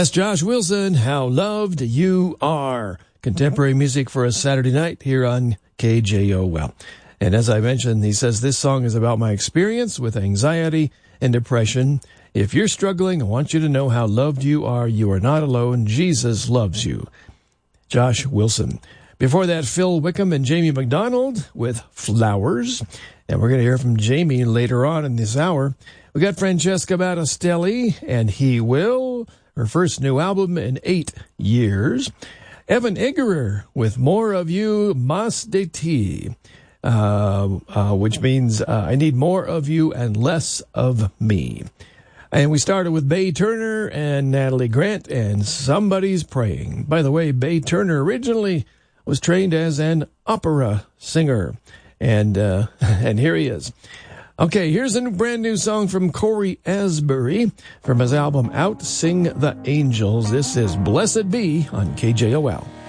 That's Josh Wilson, How Loved You Are. Contemporary music for a Saturday night here on KJOL. And as I mentioned, he says, this song is about my experience with anxiety and depression. If you're struggling, I want you to know how loved you are. You are not alone. Jesus loves you. Josh Wilson. Before that, Phil Wickham and Jamie McDonald with Flowers. And we're going to hear from Jamie later on in this hour. We got Francesca Battistelli and He Will, her first new album in 8 years. Evan Egerer with More of You, Mas de Ti, which means I need more of you and less of me. And we started with Bay Turner and Natalie Grant and Somebody's Praying. By the way, Bay Turner originally was trained as an opera singer. And here he is. Okay, here's a brand new song from Corey Asbury from his album Out Sing the Angels. This is Blessed Be on KJOL.